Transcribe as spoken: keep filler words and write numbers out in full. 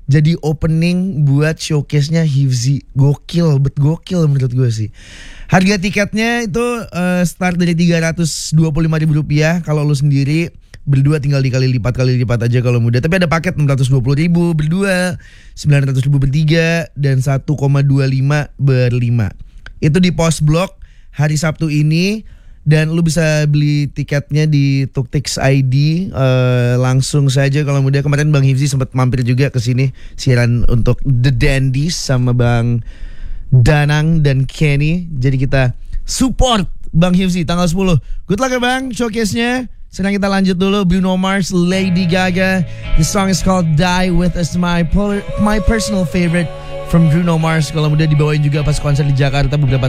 jadi opening buat showcase-nya Hifzy. Gokil, bet gokil menurut gue sih. Harga tiketnya itu uh, start dari tiga ratus dua puluh lima ribu rupiah. Kalau lu sendiri berdua tinggal dikali lipat kali lipat aja kalau muda. Tapi ada paket enam ratus dua puluh ribu berdua, sembilan ratus ribu bertiga, dan satu koma dua lima berlima. Itu di Post Blok hari Sabtu ini. Dan lu bisa beli tiketnya di Tuktix I D uh, langsung saja kalau muda. Kemarin Bang Hifzy sempat mampir juga ke sini siaran untuk The Dandies sama Bang Danang dan Kenny. Jadi kita support Bang Hifzy tanggal sepuluh. Good luck ya Bang showcase-nya. Sekarang kita lanjut dulu. Bruno Mars, Lady Gaga. The song is called Die With Us. My, polar, my personal favorite from Bruno Mars. Kalau muda dibawain juga pas konser di Jakarta beberapa